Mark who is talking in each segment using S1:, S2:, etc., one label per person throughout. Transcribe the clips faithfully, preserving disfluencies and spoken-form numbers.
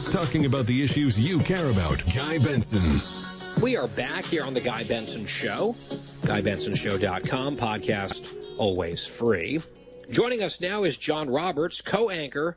S1: talking about the issues you care about. Guy Benson.
S2: We are back here on the Guy Benson Show. Guy Benson Show dot com, podcast always free. Joining us now is John Roberts, co-anchor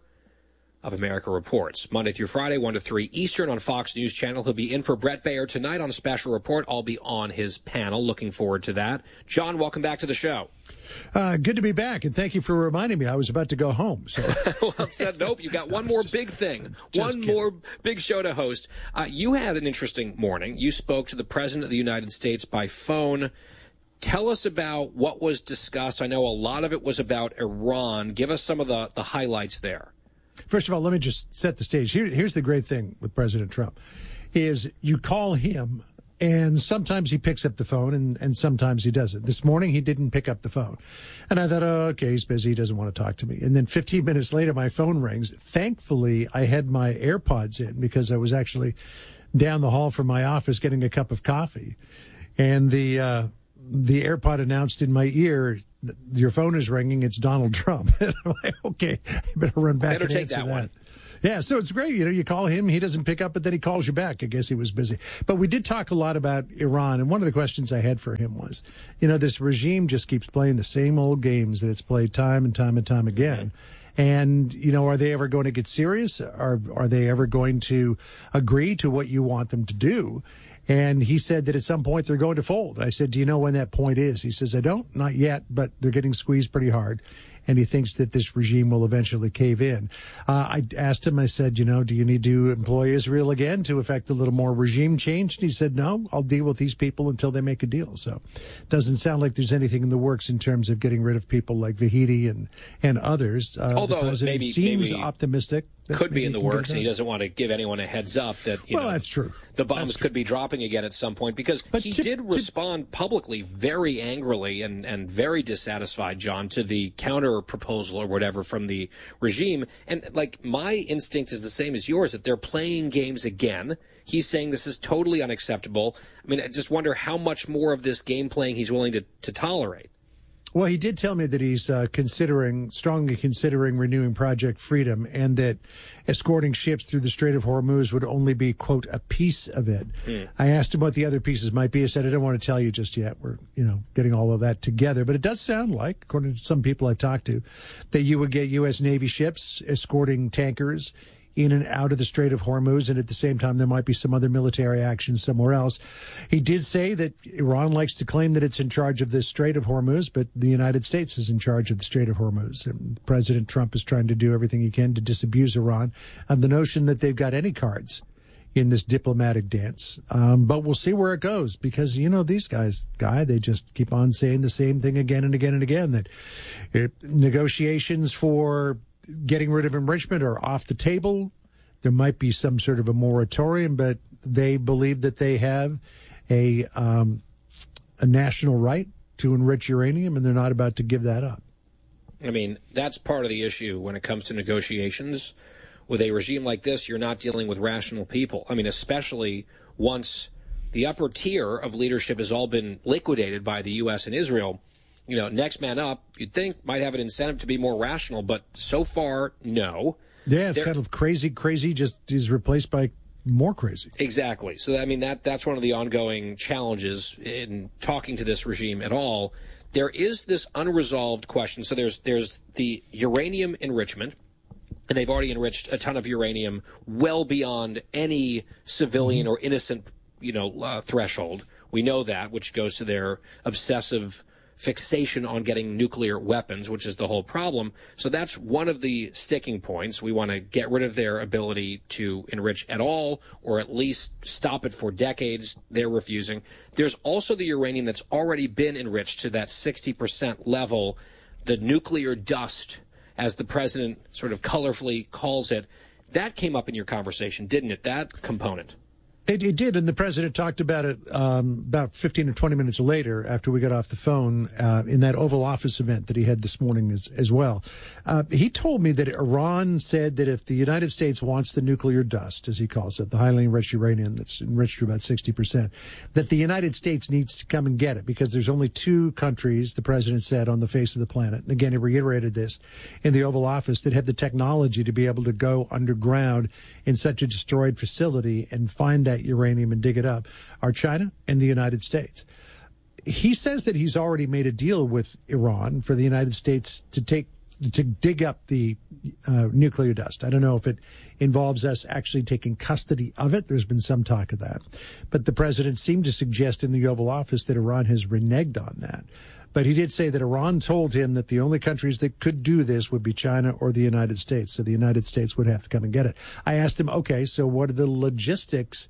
S2: of America Reports. Monday through Friday, one to three Eastern on Fox News Channel. He'll be in for Brett Baer tonight on a special report. I'll be on his panel. Looking forward to that. John, welcome back to the show.
S3: Uh, good to be back, and thank you for reminding me. I was about to go home. So.
S2: Well, said, nope, you've got one more big thing, one
S3: kidding.
S2: more big show to host. Uh, you had an interesting morning. You spoke to the President of the United States by phone. Tell us about what was discussed. I know a lot of it was about Iran. Give us some of the, the highlights there.
S3: First of all, let me just set the stage. Here, here's the great thing with President Trump is you call him, and sometimes he picks up the phone, and, and sometimes he doesn't. This morning, he didn't pick up the phone. And I thought, oh, okay, he's busy. He doesn't want to talk to me. And then fifteen minutes later, my phone rings. Thankfully, I had my AirPods in because I was actually down the hall from my office getting a cup of coffee. And the uh, the AirPod announced in my ear, your phone is ringing. It's Donald Trump. And I'm like, okay, I better run back
S2: better
S3: and
S2: take
S3: answer
S2: that,
S3: that
S2: one.
S3: Yeah, so it's great. You know, you call him, he doesn't pick up, but then he calls you back. I guess he was busy. But we did talk a lot about Iran, and one of the questions I had for him was, you know, this regime just keeps playing the same old games that it's played time and time and time again. And, you know, are they ever going to get serious? Are, are they ever going to agree to what you want them to do? And he said that at some point they're going to fold. I said, do you know when that point is? He says, I don't, not yet, but they're getting squeezed pretty hard. And he thinks that this regime will eventually cave in. Uh, I asked him, I said, you know, do you need to employ Israel again to effect a little more regime change? And he said, no, I'll deal with these people until they make a deal. So it doesn't sound like there's anything in the works in terms of getting rid of people like Vahidi and, and others. Uh,
S2: Although
S3: the president
S2: maybe
S3: seems
S2: maybe
S3: optimistic.
S2: Could be in the works, and he doesn't want to give anyone a heads up that, you
S3: well,
S2: know,
S3: that's true.
S2: The bombs
S3: that's
S2: could
S3: true.
S2: be dropping again at some point, because
S3: but
S2: he
S3: to,
S2: did respond to, publicly very angrily and, and very dissatisfied, John, to the counter proposal or whatever from the regime. And, like, my instinct is the same as yours, that they're playing games again. He's saying this is totally unacceptable. I mean, I just wonder how much more of this game playing he's willing to, to tolerate.
S3: Well, he did tell me that he's uh, considering, strongly considering renewing Project Freedom, and that escorting ships through the Strait of Hormuz would only be, quote, a piece of it. Mm. I asked him what the other pieces might be. He said, I don't want to tell you just yet. We're, you know, getting all of that together. But it does sound like, according to some people I've talked to, that you would get U S. Navy ships escorting tankers in and out of the Strait of Hormuz, and at the same time there might be some other military action somewhere else. He did say that Iran likes to claim that it's in charge of the Strait of Hormuz, but the United States is in charge of the Strait of Hormuz. And President Trump is trying to do everything he can to disabuse Iran of the notion that they've got any cards in this diplomatic dance. Um, but we'll see where it goes, because, you know, these guys, Guy, they just keep on saying the same thing again and again and again, that it, negotiations for getting rid of enrichment are off the table. There might be some sort of a moratorium, but they believe that they have a um, a national right to enrich uranium, and they're not about to give that up.
S2: I mean, that's part of the issue when it comes to negotiations. With a regime like this, you're not dealing with rational people. I mean, especially once the upper tier of leadership has all been liquidated by the U S and Israel. You know, next man up, you'd think, might have an incentive to be more rational, but so far, no.
S3: Yeah, it's
S2: They're,
S3: kind of crazy. Crazy just is replaced by more crazy.
S2: Exactly. So, I mean, that that's one of the ongoing challenges in talking to this regime at all. There is this unresolved question. So there's there's the uranium enrichment, and they've already enriched a ton of uranium well beyond any civilian mm-hmm. or innocent, you know, uh, threshold. We know that, which goes to their obsessive fixation on getting nuclear weapons, which is the whole problem. So that's one of the sticking points. We want to get rid of their ability to enrich at all, or at least stop it for decades. They're refusing. There's also the uranium that's already been enriched to that sixty percent level, the nuclear dust, as the president sort of colorfully calls it. That came up in your conversation, didn't it, that component?
S3: It, it did, and the president talked about it um, about fifteen or twenty minutes later after we got off the phone uh, in that Oval Office event that he had this morning as, as well. Uh, he told me that Iran said that if the United States wants the nuclear dust, as he calls it, the highly enriched uranium that's enriched to about sixty percent, that the United States needs to come and get it because there's only two countries, the president said, on the face of the planet. And again, he reiterated this in the Oval Office, that have the technology to be able to go underground in such a destroyed facility and find that uranium and dig it up, are China and the United States. He says that he's already made a deal with Iran for the United States to take to dig up the uh, nuclear dust. I don't know if it involves us actually taking custody of it. There's been some talk of that. But the president seemed to suggest in the Oval Office that Iran has reneged on that. But he did say that Iran told him that the only countries that could do this would be China or the United States. So the United States would have to come and get it. I asked him, okay, so what are the logistics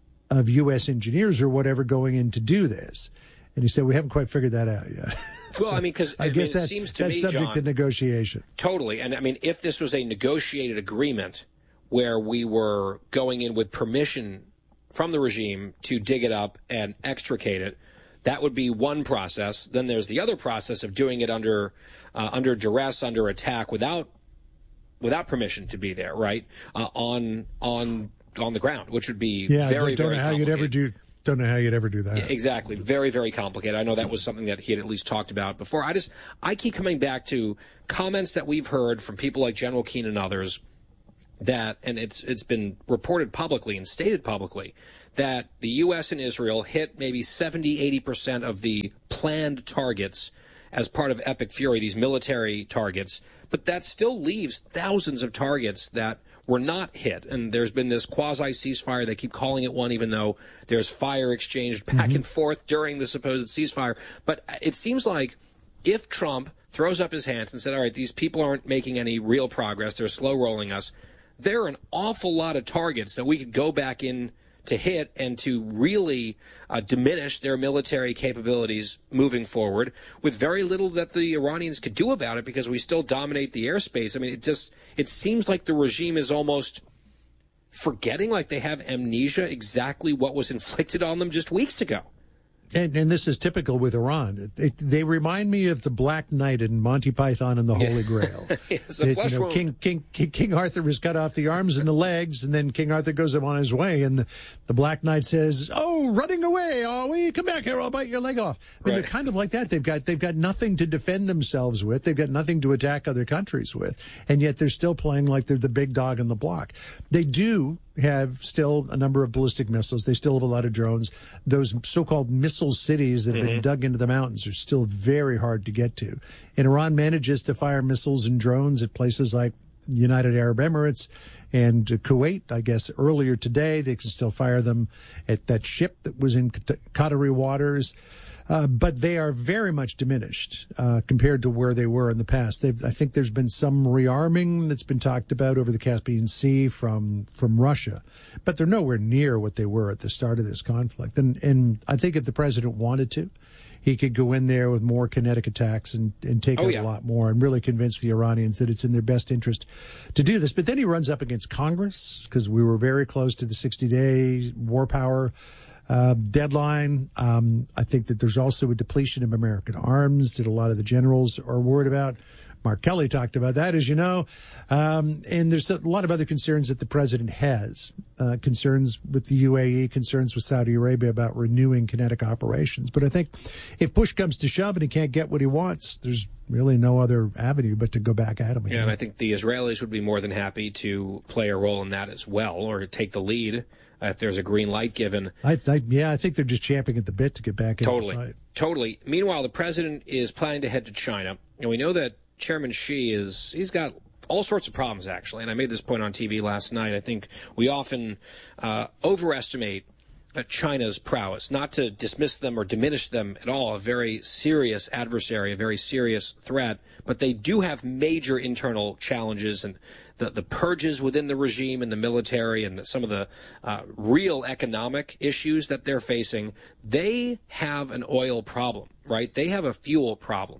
S3: of U S engineers or whatever going in to do this? And he said, we haven't quite figured that out yet.
S2: Well, so I mean, because
S3: I, I
S2: guess
S3: mean,
S2: it seems to
S3: that's
S2: me,
S3: subject
S2: John,
S3: to negotiation.
S2: Totally. And I mean, if this was a negotiated agreement where we were going in with permission from the regime to dig it up and extricate it, that would be one process. Then there's the other process of doing it under uh, under duress, under attack, without without permission to be there, right? Uh, on on on the ground, which would be
S3: yeah,
S2: very,
S3: don't
S2: very
S3: know how you'd ever do. Don't know how you'd ever do that.
S2: Yeah, exactly. Very, very complicated. I know that was something that he had at least talked about before. I just I keep coming back to comments that we've heard from people like General Keane and others that, and it's it's been reported publicly and stated publicly, that the U S and Israel hit maybe seventy, eighty percent of the planned targets as part of Epic Fury, these military targets, but that still leaves thousands of targets that were not hit. And there's been this quasi-ceasefire. They keep calling it one, even though there's fire exchanged back mm-hmm. and forth during the supposed ceasefire. But it seems like if Trump throws up his hands and said, all right, these people aren't making any real progress, they're slow rolling us, there are an awful lot of targets that we could go back in to hit and to really uh, diminish their military capabilities moving forward, with very little that the Iranians could do about it because we still dominate the airspace. I mean, it just it seems like the regime is almost forgetting, like they have amnesia, exactly what was inflicted on them just weeks ago.
S3: And, and this is typical with Iran. It, it, they remind me of the Black Knight in Monty Python and the Holy Grail.
S2: It's a
S3: it,
S2: flesh
S3: you know,
S2: wound.
S3: King, King, King, King Arthur was cut off the arms and the legs, and then King Arthur goes on his way, and the, the Black Knight says, "Oh, running away! Oh, we come back here! I'll bite your leg off." I mean,
S2: Right.
S3: They're kind of like that. They've got they've got nothing to defend themselves with. They've got nothing to attack other countries with, and yet they're still playing like they're the big dog in the block. They do have still a number of ballistic missiles. They still have a lot of drones. Those so-called missile cities that have
S2: Mm-hmm.
S3: been dug into the mountains are still very hard to get to. And Iran manages to fire missiles and drones at places like United Arab Emirates and Kuwait. I guess earlier today they can still fire them at that ship that was in Qatari waters. Uh, but they are very much diminished uh, compared to where they were in the past. They've, I think there's been some rearming that's been talked about over the Caspian Sea from from Russia, but they're nowhere near what they were at the start of this conflict. And and I think if the president wanted to, he could go in there with more kinetic attacks and, and take
S2: Oh,
S3: out
S2: yeah.
S3: a lot more and really convince the Iranians that it's in their best interest to do this. But then he runs up against Congress because we were very close to the sixty-day war power Uh, deadline. Um, I think that there's also a depletion of American arms that a lot of the generals are worried about. Mark Kelly talked about that, as you know. Um, and there's a lot of other concerns that the president has, uh, concerns with the U A E, concerns with Saudi Arabia about renewing kinetic operations. But I think if push comes to shove and he can't get what he wants, there's really no other avenue but to go back at him again.
S2: Yeah, and I think the Israelis would be more than happy to play a role in that as well, or take the lead uh, if there's a green light given.
S3: I, I, yeah, I think they're just champing at the bit to get back into
S2: Totally.
S3: the fight.
S2: Totally. Meanwhile, the president is planning to head to China, and we know that Chairman Xi is, he's got all sorts of problems, actually, and I made this point on T V last night. I think we often uh, overestimate uh, China's prowess, not to dismiss them or diminish them at all, a very serious adversary, a very serious threat, but they do have major internal challenges, and the, the purges within the regime and the military and the, some of the uh, real economic issues that they're facing. They have an oil problem, right? They have a fuel problem.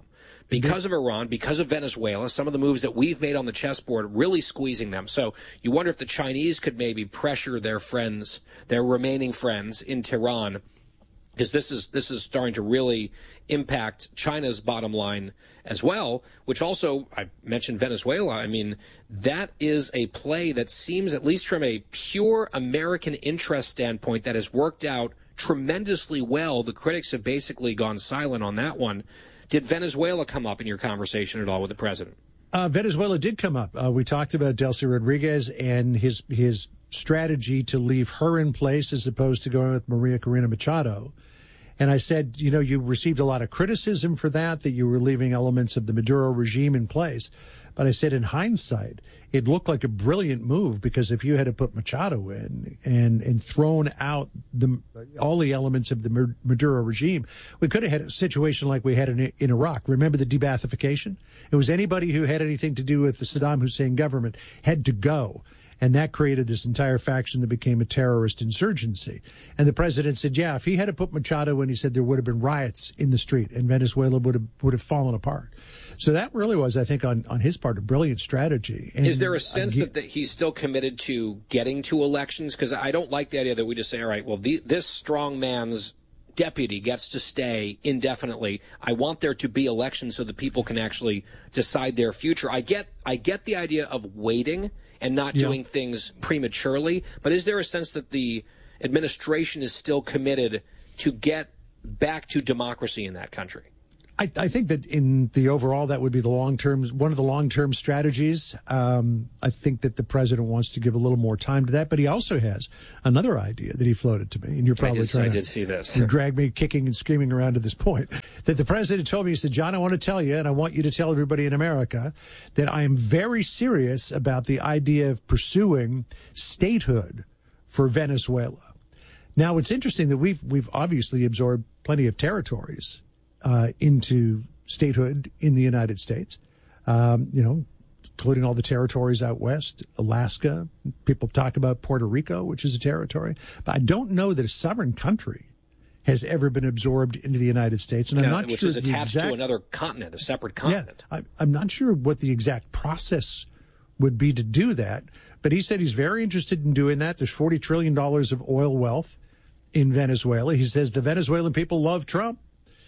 S2: because of Iran, because of Venezuela, some of the moves that we've made on the chessboard really squeezing them. So you wonder if the Chinese could maybe pressure their friends, their remaining friends in Tehran, because this is this is starting to really impact China's bottom line as well, which also, I mentioned Venezuela. I mean, that is a play that seems, at least from a pure American interest standpoint, that has worked out tremendously well. The critics have basically gone silent on that one. Did Venezuela come up in your conversation at all with the president?
S3: Uh, Venezuela did come up. Uh, we talked about Delcy Rodriguez and his his strategy to leave her in place as opposed to going with Maria Corina Machado. And I said, you know, you received a lot of criticism for that, that you were leaving elements of the Maduro regime in place. But I said, in hindsight, it looked like a brilliant move, because if you had to put Machado in and, and thrown out the, all the elements of the Maduro regime, we could have had a situation like we had in, in Iraq. Remember the debathification? It was anybody who had anything to do with the Saddam Hussein government had to go. And that created this entire faction that became a terrorist insurgency. And the president said, yeah, if he had to put Machado in, he said there would have been riots in the street and Venezuela would have would have fallen apart. So that really was, I think, on, on his part, a brilliant strategy. And
S2: is there a sense he, that, that he's still committed to getting to elections? Because I don't like the idea that we just say, all right, well, the, this strong man's deputy gets to stay indefinitely. I want there to be elections so that people can actually decide their future. I get I get the idea of waiting and not yeah. doing things prematurely, but is there a sense that the administration is still committed to get back to democracy in that country?
S3: I, I think that in the overall, that would be the long-term, one of the long-term strategies. Um, I think that the president wants to give a little more time to that, but he also has another idea that he floated to me, and you're probably
S2: I did,
S3: trying
S2: I
S3: to
S2: did see this.
S3: drag me kicking and screaming around to this point, that the president told me, he said, John, I want to tell you, and I want you to tell everybody in America, that I am very serious about the idea of pursuing statehood for Venezuela. Now, it's interesting that we've we've obviously absorbed plenty of territories Uh, into statehood in the United States, um, you know, including all the territories out west, Alaska. People talk about Puerto Rico, which is a territory. But I don't know that a sovereign country has ever been absorbed into the United States. And I'm
S2: yeah,
S3: not
S2: which
S3: sure
S2: is attached
S3: exact,
S2: to another continent, a separate continent.
S3: Yeah, I, I'm not sure what the exact process would be to do that. But he said he's very interested in doing that. There's forty trillion dollars of oil wealth in Venezuela. He says the Venezuelan people love Trump.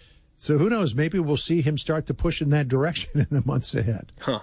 S3: So who knows? Maybe we'll see him start to push in that direction in the months ahead.
S2: Huh.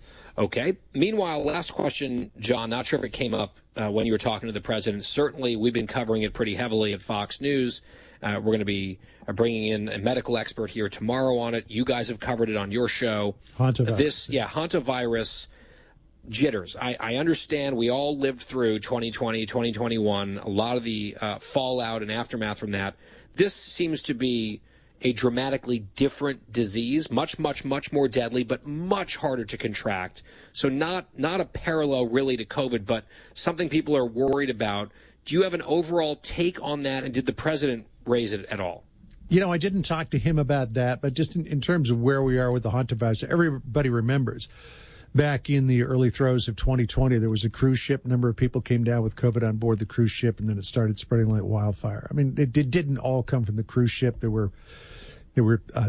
S2: Okay. Meanwhile, last question, John. Not sure if it came up uh, when you were talking to the president. Certainly, we've been covering it pretty heavily at Fox News. Uh, we're going to be uh, bringing in a medical expert here tomorrow on it. You guys have covered it on your show.
S3: Hantavirus.
S2: This, yeah, hantavirus jitters. I, I understand we all lived through twenty twenty, twenty twenty-one, a lot of the uh, fallout and aftermath from that. This seems to be a dramatically different disease, much, much, much more deadly, but much harder to contract. So not not a parallel really to COVID, but something people are worried about. Do you have an overall take on that, and did the president raise it at all?
S3: You know, I didn't talk to him about that, but just in, in terms of where we are with the hantavirus, everybody remembers back in the early throes of twenty twenty, there was a cruise ship. A number of people came down with COVID on board the cruise ship, and then it started spreading like wildfire. I mean, it, it didn't all come from the cruise ship. There were There were uh,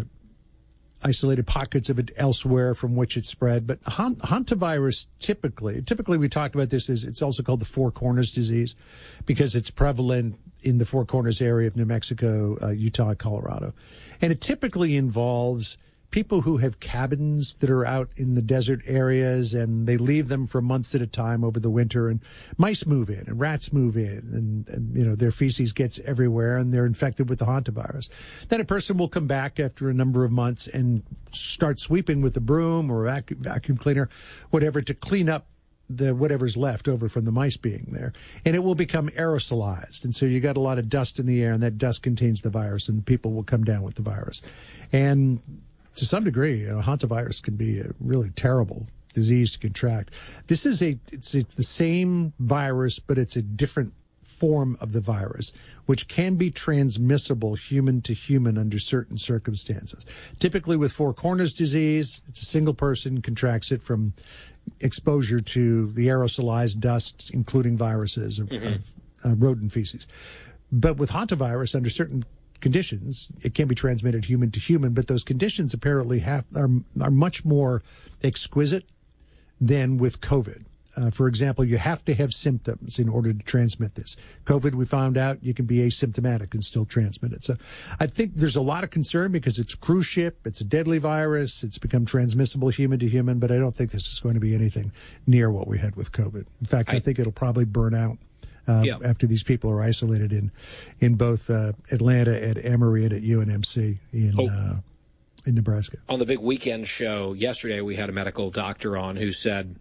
S3: isolated pockets of it elsewhere from which it spread. But han- hantavirus typically, typically we talk about this as it's also called the Four Corners disease because it's prevalent in the Four Corners area of New Mexico, uh, Utah, Colorado. And it typically involves people who have cabins that are out in the desert areas, and they leave them for months at a time over the winter, and mice move in and rats move in, and, and you know, their feces gets everywhere, and they're infected with the hantavirus. Then a person will come back after a number of months and start sweeping with a broom or a vacuum, vacuum cleaner, whatever, to clean up the whatever's left over from the mice being there, and it will become aerosolized. And so you got a lot of dust in the air, and that dust contains the virus, and people will come down with the virus. And to some degree, you know, hantavirus can be a really terrible disease to contract. This is a, it's, a, it's the same virus, but it's a different form of the virus, which can be transmissible human to human under certain circumstances. Typically with Four Corners disease, it's a single person contracts it from exposure to the aerosolized dust, including viruses of, mm-hmm. of uh, rodent feces. But with hantavirus, under certain conditions. It can be transmitted human to human, but those conditions apparently have are, are much more exquisite than with COVID. Uh, for example, you have to have symptoms in order to transmit this. COVID, we found out you can be asymptomatic and still transmit it. So I think there's a lot of concern because it's a cruise ship. It's a deadly virus. It's become transmissible human to human, but I don't think this is going to be anything near what we had with COVID. In fact, I, I think it'll probably burn out uh, yeah. after these people are isolated in, in both uh, Atlanta, at Emory, and at U N M C in oh. uh, in Nebraska.
S2: On the big weekend show yesterday, we had a medical doctor on who said,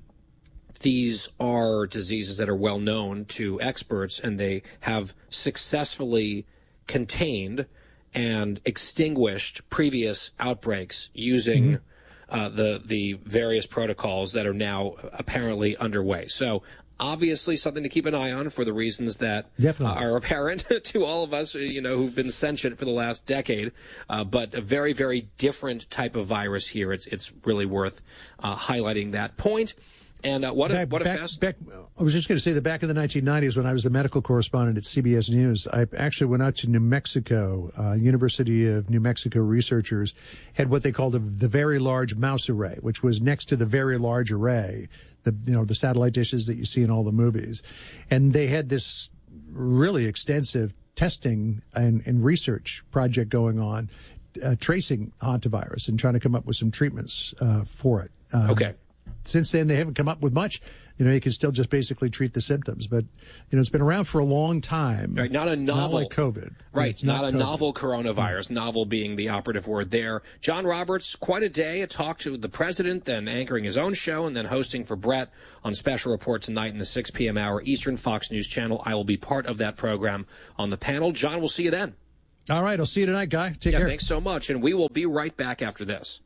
S2: these are diseases that are well known to experts, and they have successfully contained and extinguished previous outbreaks using mm-hmm. uh, the the various protocols that are now apparently underway. So obviously something to keep an eye on for the reasons that uh, are apparent to all of us, you know, who've been sentient for the last decade. Uh, but a very, very different type of virus here. It's it's really worth uh, highlighting that point. And uh, what
S3: back,
S2: a, what a
S3: back,
S2: fast...
S3: back, I was just going to say that back in the nineteen nineties when I was the medical correspondent at C B S News, I actually went out to New Mexico. Uh, University of New Mexico researchers had what they called a, the Very Large Mouse Array, which was next to the Very Large Array, the you know the satellite dishes that you see in all the movies. And they had this really extensive testing and, and research project going on, uh, tracing hantavirus and trying to come up with some treatments uh, for it. Um,
S2: okay.
S3: Since then, they haven't come up with much. You know, you can still just basically treat the symptoms. But, you know, it's been around for a long time.
S2: Right, not a novel.
S3: Not like COVID.
S2: Right,
S3: it's
S2: not, not a
S3: COVID.
S2: Novel coronavirus, novel being the operative word there. John Roberts, quite a day. A talk to the president, then anchoring his own show, and then hosting for Brett on Special Report tonight in the six p.m. hour Eastern Fox News Channel. I will be part of that program on the panel. John, we'll see you then.
S3: All right, I'll see you tonight, Guy. Take
S2: yeah,
S3: care.
S2: Thanks so much, and we will be right back after this.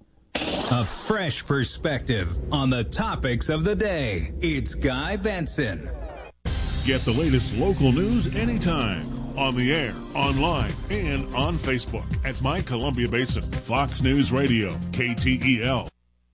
S4: A fresh perspective on the topics of the day. It's Guy Benson.
S5: Get the latest local news anytime. On the air, online, and on Facebook at My Columbia Basin. Fox News Radio, K T E L.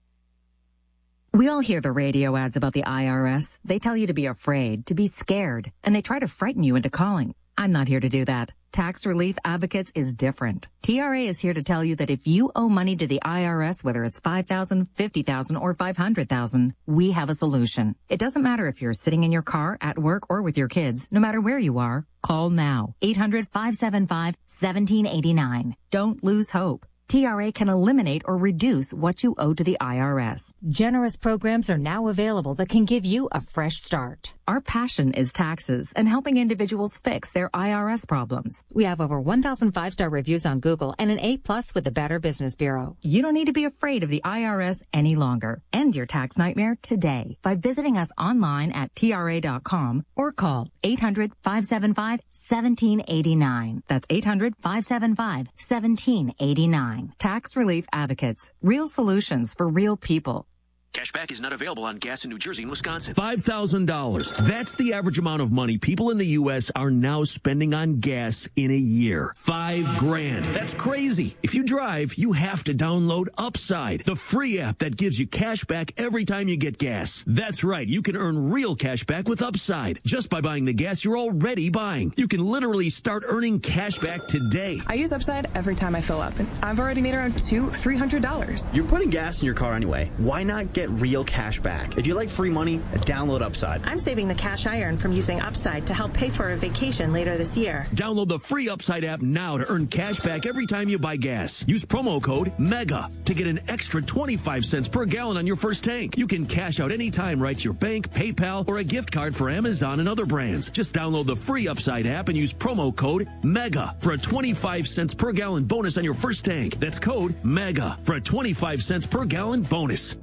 S6: We all hear the radio ads about the I R S. They tell you to be afraid, to be scared, and they try to frighten you into calling. I'm not here to do that. Tax Relief Advocates is different. T R A is here to tell you that if you owe money to the I R S, whether it's five thousand dollars, fifty thousand dollars, or five hundred thousand dollars, we have a solution. It doesn't matter if you're sitting in your car, at work, or with your kids. No matter where you are, call now. eight hundred, five seven five, one seven eight nine. Don't lose hope. T R A can eliminate or reduce what you owe to the I R S.
S7: Generous programs are now available that can give you a fresh start.
S6: Our passion is taxes and helping individuals fix their I R S problems.
S7: We have over one thousand five-star reviews on Google and an A plus with the Better Business Bureau.
S6: You don't need to be afraid of the I R S any longer. End your tax nightmare today by visiting us online at T R A dot com or call eight hundred, five seven five, one seven eight nine. That's eight hundred, five seven five, one seven eight nine. Tax Relief Advocates. Real solutions for real people.
S8: Cashback is not available on gas in New Jersey and Wisconsin.
S9: five thousand dollars. That's the average amount of money people in the U S are now spending on gas in a year. Five grand. That's crazy. If you drive, you have to download Upside, the free app that gives you cash back every time you get gas. That's right. You can earn real cash back with Upside just by buying the gas you're already buying. You can literally start earning cash back today.
S10: I use Upside every time I fill up, and I've already made around two, three hundred dollars.
S11: You're putting gas in your car anyway. Why not get real cash back? If you like free money, download Upside.
S12: I'm saving the cash I earn from using Upside to help pay for a vacation later this year.
S9: Download the free Upside app now to earn cash back every time you buy gas. Use promo code MEGA to get an extra twenty-five cents per gallon on your first tank. You can cash out anytime right to your bank, PayPal, or a gift card for Amazon and other brands. Just download the free Upside app and use promo code MEGA for a twenty-five cents per gallon bonus on your first tank. That's code MEGA for a twenty-five cents per gallon bonus.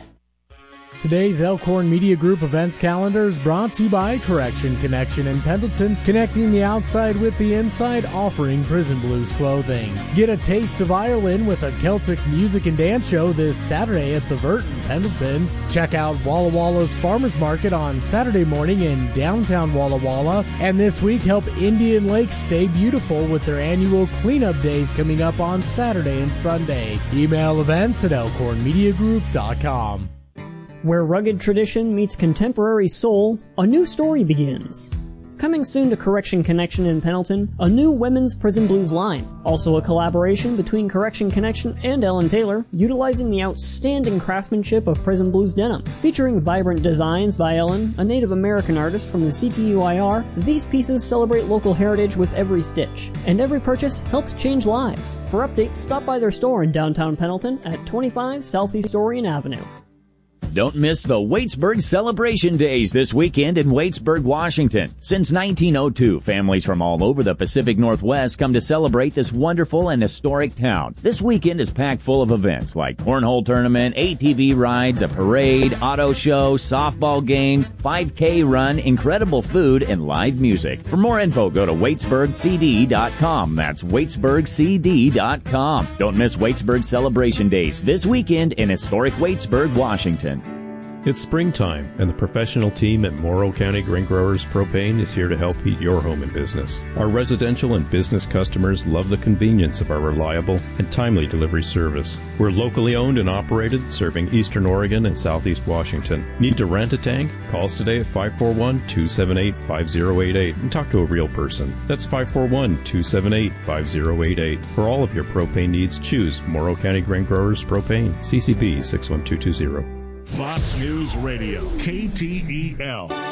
S13: Today's Elkhorn Media Group events calendar is brought to you by Correction Connection in Pendleton, connecting the outside with the inside, offering Prison Blues clothing. Get a taste of Ireland with a Celtic music and dance show this Saturday at the Vert in Pendleton. Check out Walla Walla's Farmers Market on Saturday morning in downtown Walla Walla. And this week, help Indian Lakes stay beautiful with their annual cleanup days coming up on Saturday and Sunday. Email events at elkhorn media group dot com.
S14: Where rugged tradition meets contemporary soul, a new story begins. Coming soon to Correction Connection in Pendleton, a new women's Prison Blues line. Also a collaboration between Correction Connection and Ellen Taylor, utilizing the outstanding craftsmanship of Prison Blues denim. Featuring vibrant designs by Ellen, a Native American artist from the C T U I R, these pieces celebrate local heritage with every stitch, and every purchase helps change lives. For updates, stop by their store in downtown Pendleton at twenty-five Southeast Orion Avenue.
S15: Don't miss the Waitsburg Celebration Days this weekend in Waitsburg, Washington. Since nineteen oh two, families from all over the Pacific Northwest come to celebrate this wonderful and historic town. This weekend is packed full of events like cornhole tournament, A T V rides, a parade, auto show, softball games, five K run, incredible food, and live music. For more info, go to Waitsburg C D dot com. That's Waitsburg C D dot com. Don't miss Waitsburg Celebration Days this weekend in historic Waitsburg, Washington.
S16: It's springtime, and the professional team at Morrow County Grain Growers Propane is here to help heat your home and business. Our residential and business customers love the convenience of our reliable and timely delivery service. We're locally owned and operated, serving Eastern Oregon and Southeast Washington. Need to rent a tank? Call us today at five four one, two seven eight, five zero eight eight and talk to a real person. That's five four one, two seven eight, five zero eight eight. For all of your propane needs, choose Morrow County Grain Growers Propane, C C P six one two two zero.
S5: Fox News Radio, K T E L.